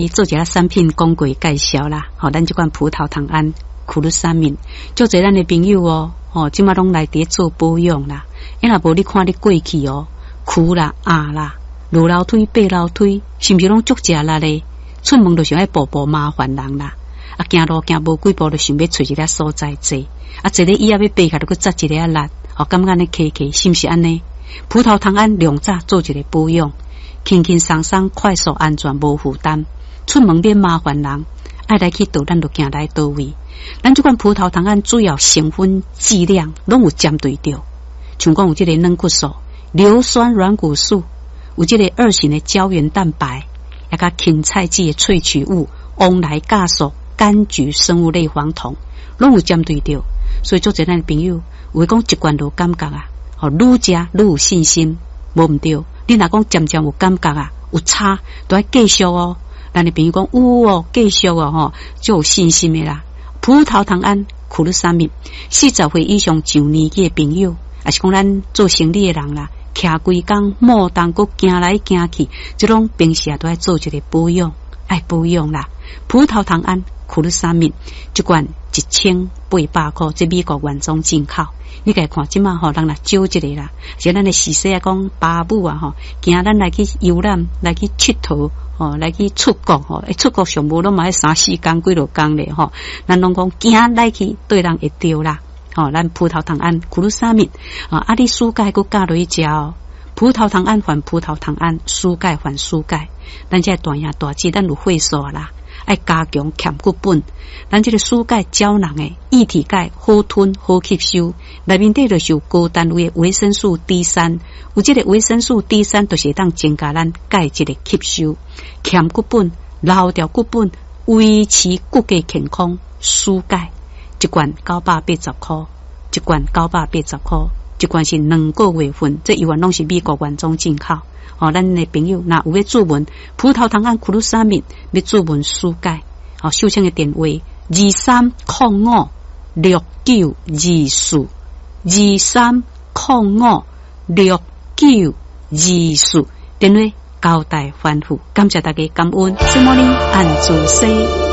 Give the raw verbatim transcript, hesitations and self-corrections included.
做一下产品广告介绍啦。吼、哦，咱这款葡萄糖胺苦鲁沙敏，做侪咱的朋友哦，吼、哦，即马拢来伫做保养啦。因若无你看你过去哦，苦啦、压啦、落楼梯、爬楼梯，是毋是拢足食力咧？出门就想要步步麻烦人啦。啊，行路行无几步就想要找一个所在坐，啊，坐咧椅仔要爬下，就去扎一个啊力，哦，感觉安尼骑骑，是毋是安尼？葡萄糖胺两早做一个保养，轻轻松松、快速、安全、无负担，出门免麻烦人，爱来去倒，咱就行来倒位。咱这款葡萄糖胺主要成分剂量拢有针对着，像讲有这个软骨素、硫酸软骨素，有这个二型的胶原蛋白，也甲芹菜剂的萃取物、翁来酵素、柑橘生物类黄酮，拢有针对着。所以做侪咱朋友，有讲一罐就感觉啊，吼，愈食愈有信心，无毋对。你若讲渐渐有感觉啊，有差，都要继续哦。咱的朋友讲有哦，继续哦，吼，就有信心的啦。葡萄糖胺苦鲁沙敏，四十岁以上上年纪的朋友，也是讲咱做生理的人啦，徛规工莫当阁行来行去，即种平时也都要做一个保养，爱保养啦。葡萄糖胺苦鲁沙敏一罐一千八百块，这美国原装进口。你家看即马吼，人来少一个啦，像咱的时势啊，讲爸母啊吼，惊咱来去游览，来去佚佗。哦，来去出国吼，诶，出国上无拢嘛要三四工几落工咧吼，咱拢讲惊来去对人会着啦。吼、哦，咱葡萄糖胺苦鲁沙敏啊，啊，你输钙佮加落去食哦。葡萄糖胺换葡萄糖胺，输钙换输钙。咱这大爷大姐，咱有会所啦，爱加强欠骨本。咱这个输钙胶囊诶，液体钙好吞好吸收，内面底就是有高单位的维生素 D 三，有这个维生素 D 三，就是当增加咱钙质的吸收，欠骨本、留掉骨本，维持骨骼健康。输钙一罐九百八十块，一罐九百八十块，一罐是两个月份，这一罐拢是美国原装进口。哦，咱的朋友若有要注文葡萄糖胺苦鲁沙敏，要注文输钙，哦，收听的电话二三零五六九二四，二三零五六九二四，电话交代吩咐，感谢大家感恩，什么呢？按住西。